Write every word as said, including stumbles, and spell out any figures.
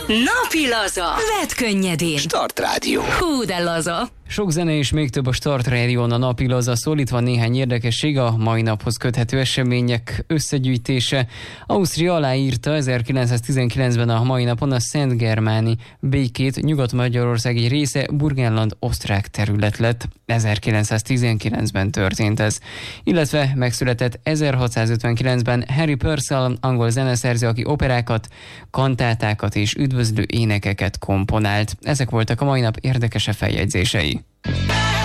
Napi laza. Vedd könnyedén. Start Rádió. Hú, de laza. Sok zene és még több a Start Rádión a napi laza szól. Itt van néhány érdekesség, a mai naphoz köthető események összegyűjtése. Ausztria aláírta ezerkilencszáztizenkilencben a mai napon a Szent-Germáni békét. Nyugat-Magyarország egy része Burgenland osztrák terület lett. ezerkilencszáztizenkilencben történt ez. Illetve megszületett ezerhatszázötvenkilencben Harry Purcell, angol zeneszerző, aki operákat, kantátákat és üdvözlő énekeket komponált. Ezek voltak a mai nap érdekes feljegyzései.